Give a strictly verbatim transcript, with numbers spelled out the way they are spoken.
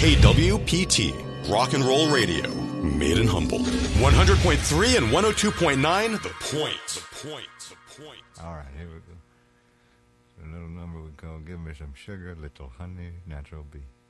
K W P T, Rock and Roll Radio, made in Humboldt. one hundred point three and one oh two point nine, The Point. The Point. The Point. All right, here we go. A little number we call Give Me Some Sugar, Little Honey, Natural Bee.